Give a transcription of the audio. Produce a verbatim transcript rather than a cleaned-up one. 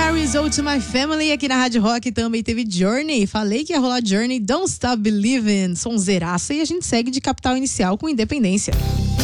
Paris, Ode to My Family, aqui na Rádio Rock também teve Journey. Falei que ia rolar Journey, Don't Stop Believin', sonzeiraça, e a gente segue de Capital Inicial com Independência.